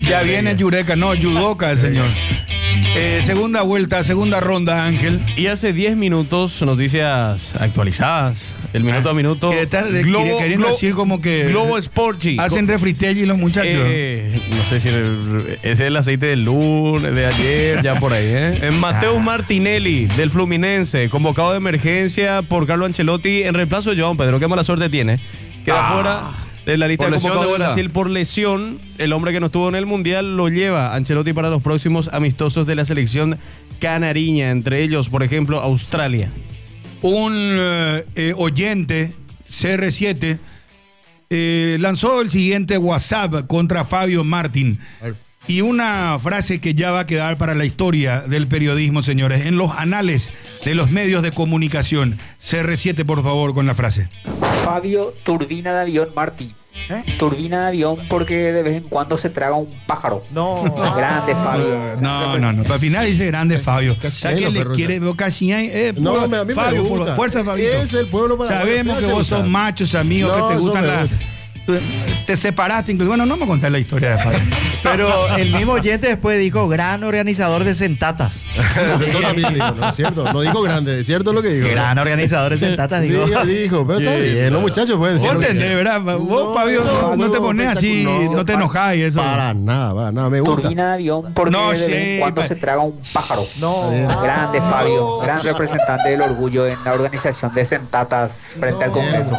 Ya viene Yureka, no, Yudoka el señor. Segunda vuelta, segunda ronda, Ángel. Y hace 10 minutos, noticias actualizadas, el minuto a minuto. Que está queriendo decir como que Globo Sporchi. Hacen refritelli los muchachos. No sé si ese es el aceite del lunes, de ayer, ya por ahí, Mateus Martinelli, del Fluminense, convocado de emergencia por Carlo Ancelotti en reemplazo de João Pedro. Qué mala suerte tiene. Queda fuera de la lista de convocados de Brasil por lesión. El hombre que no estuvo en el Mundial lo lleva Ancelotti para los próximos amistosos de la selección canariña, entre ellos, por ejemplo, Australia. Un oyente, CR7, lanzó el siguiente WhatsApp contra Fabio Martín. Y una frase que ya va a quedar para la historia del periodismo, señores, en los anales de los medios de comunicación. CR7, por favor, con la frase. Fabio, turbina de avión, Martín. Turbina de avión porque de vez en cuando se traga un pájaro. No. Grande Fabio. No. Para final dice grande Fabio. ¿Sabes que le quiere casi no, a mí Fabio, me gusta. Fuerza, Fabio. Es el pueblo para sabemos que vos sos machos, amigos, que te gustan las... Te separaste incluso. Bueno, no me conté la historia de Fabio. Pero el mismo oyente después dijo gran organizador de sentatas. No es cierto. No dijo grande, es cierto lo que dijo. Gran organizador de sentatas, dijo. Dijo, pero está bien, los muchachos pueden decir. Vos entendés, ¿verdad? Vos, Fabio, no te pones así, no te enojás y eso. Para nada, me gusta. Turbina de avión porque de vez en cuando se traga un pájaro. Grande Fabio, gran representante del orgullo en la organización de sentatas frente al Congreso.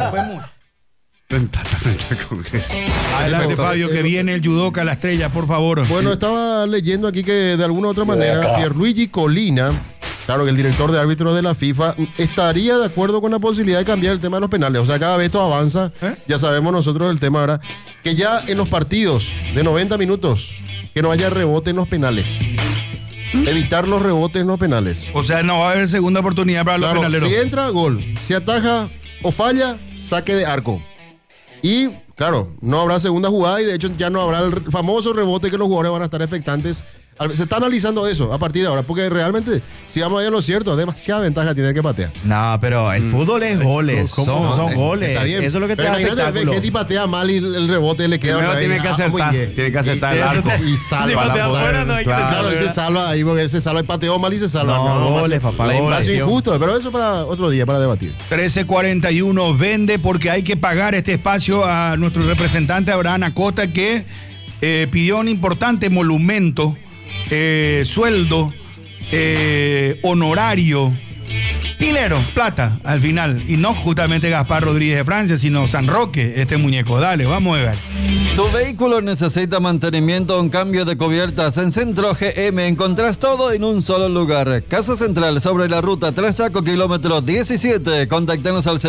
Adelante, Fabio, que viene el Yudoka, la estrella, por favor. Bueno, estaba leyendo aquí que de alguna u otra manera Pierluigi Collina, claro que el director de árbitros de la FIFA, estaría de acuerdo con la posibilidad de cambiar el tema de los penales. O sea, cada vez esto avanza, ya sabemos nosotros el tema ahora, que ya en los partidos de 90 minutos, que no haya rebote en los penales. Evitar los rebotes en los penales. O sea, no va a haber segunda oportunidad para los penaleros. Si entra, gol. Si ataja o falla, saque de arco. Y, claro, no habrá segunda jugada y de hecho ya no habrá el famoso rebote que los jugadores van a estar expectantes. Se está analizando eso a partir de ahora, porque realmente, si vamos a ir a lo cierto, demasiada ventaja tiene que patear. No, pero el fútbol es goles, son goles. Está bien. Eso es lo que te da espectáculo. Imagínate que patea mal y el rebote le queda otra vez. Tiene que acertar el arco. Y salva. Si patea afuera, no hay que claro, y se salva ahí, porque se salva, pateó mal y se salva. No, goles, papá. Es injusto, pero eso para otro día, para debatir. 13:41, vende porque hay que pagar este espacio a nuestro representante Abraham Acosta, que pidió un importante monumento, sueldo, honorario, dinero, plata al final, y no justamente Gaspar Rodríguez de Francia, sino San Roque, este muñeco. Dale, vamos a ver. Tu vehículo necesita mantenimiento o un cambio de cubiertas. En Centro GM encontrás todo en un solo lugar. Casa Central sobre la ruta Trachaco, kilómetro 17. Contáctanos al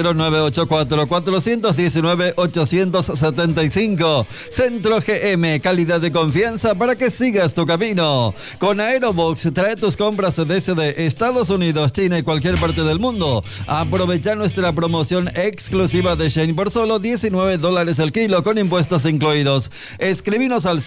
0984-419-875. Centro GM, calidad de confianza para que sigas tu camino. Con Aerobox, trae tus compras desde Estados Unidos, China y cualquier parte del mundo. Aprovecha nuestra promoción exclusiva de Shane por solo $19 el kilo con impuestos incluidos. Escribinos al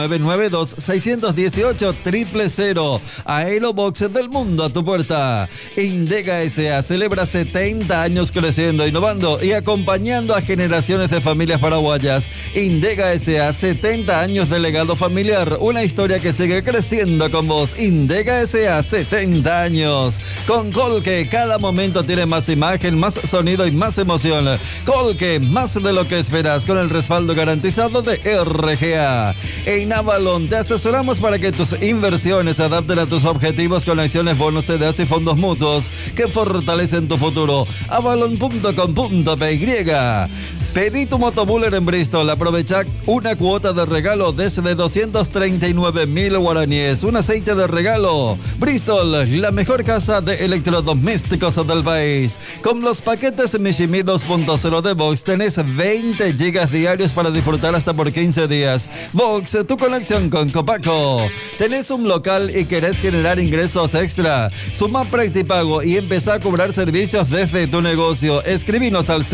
0992-618-000. Aerobox del mundo a tu puerta. Indega S.A. celebra 70 años creciendo, innovando y acompañando a generaciones de familias paraguayas. Indega S.A. 70 años de legado familiar. Una historia que sigue creciendo con vos. Indega S.A. 70 años. Con Colque, cada momento tiene más imagen, más sonido y más emoción. Colque, más de lo que esperas, con el respaldo garantizado de RGA. En Avalon te asesoramos para que tus inversiones se adapten a tus objetivos con acciones, bonos, CDS y fondos mutuos que fortalecen tu futuro. Avalon.com.py. Pedí tu motobuller en Bristol. Aprovecha una cuota de regalo desde 239.000 guaraníes. Un aceite de regalo. Bristol, la mejor casa de electrodomésticos del país. Con los paquetes Mishimi 2.0 de Vox tenés 20 gigas diarios para disfrutar hasta por 15 días. Vox, tu conexión con Copaco. ¿Tenés un local y querés generar ingresos extra? Suma Practipago y empezá a cobrar servicios desde tu negocio. Escribinos al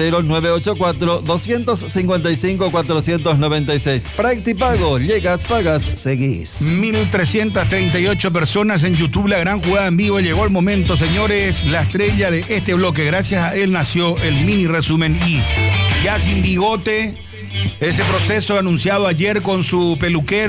0984-255-496. Practipago, llegas, pagas, seguís. 1.338 personas en YouTube, la gran jugada en vivo. Llegó el momento, señores, la estrella de este bloque. Gracias a él nació el mini resumen y ya sin bigote. Ese proceso anunciado ayer con su peluquero.